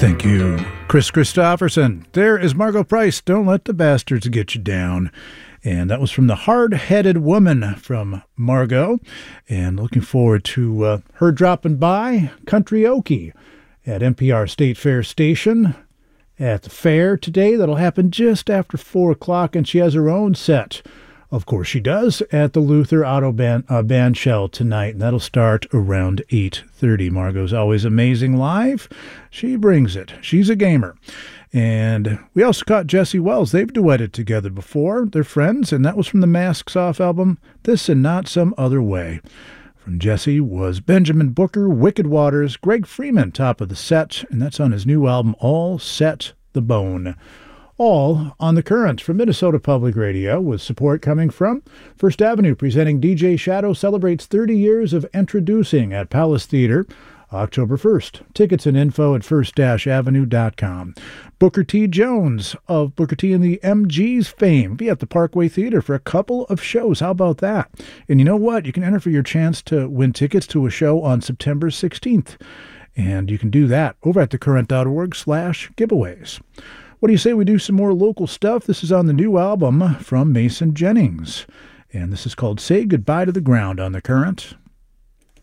Thank you, Chris Christopherson. There is Margo Price, Don't Let the Bastards Get You Down. And that was from The Hard-Headed Woman from Margo. And looking forward to her dropping by Country-Okie at NPR State Fair Station at the fair today. That'll happen just after 4 o'clock, and she has her own set. Of course she does, at the Luther Auto Band Shell tonight, and that'll start around 8:30. Margo's always amazing live. She brings it. She's a gamer. And we also caught Jesse Wells. They've duetted together before. They're friends, and that was from the Masks Off album, This and Not Some Other Way. From Jesse was Benjamin Booker, Wicked Waters, Greg Freeman, top of the set, and that's on his new album, All Set the Bone. All on the Current from Minnesota Public Radio, with support coming from First Avenue, presenting DJ Shadow celebrates 30 years of introducing at Palace Theater, October 1st. Tickets and info at first-avenue.com. Booker T. Jones of Booker T. and the MG's fame be at the Parkway Theater for a couple of shows. How about that? And you know what? You can enter for your chance to win tickets to a show on September 16th. And you can do that over at thecurrent.org/giveaways. What do you say we do some more local stuff? This is on the new album from Mason Jennings. And this is called Say Goodbye to the Ground on The Current.